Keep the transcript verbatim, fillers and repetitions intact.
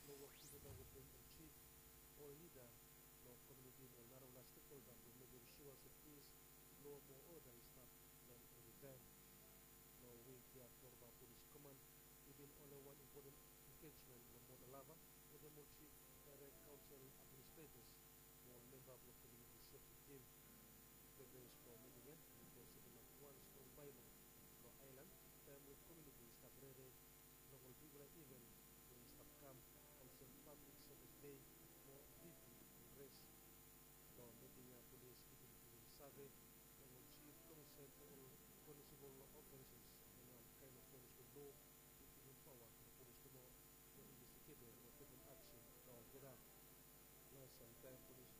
no work together with them or chief or leader, no community or narola stakeholder to make sure that peace, law, more order is not done every time. No we therefore the police command within only one important engagement no more the lava or the more chief direct council administrators or member of the community safety team prepares for meeting it because even of one strong bylaw no island time with communities that ready local people like even when stop camp also public service day more deeply and rest no meeting uh, police even to survey no more chief commission to all constable officers and um, kind of things with law with even power to the police to more no investigator or taking action no get up no sometimes police